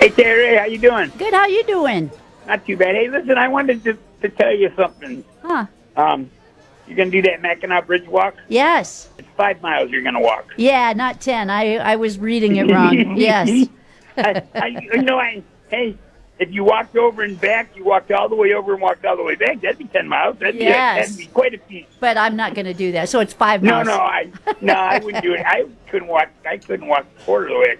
Hey, Terry, how you doing? Good. How you doing? Not too bad. Hey, listen, I wanted to tell you something. Huh? You're going to do that Mackinac Bridge walk? Yes. It's 5 miles you're going to walk. Yeah, not 10. I was reading it wrong. Yes. Hey, if you walked over and back, you walked all the way over and walked all the way back, that'd be 10 miles. That'd Yes. be quite a feat. But I'm not going to do that. So it's 5 No, miles. I wouldn't do it. I couldn't walk a quarter of the way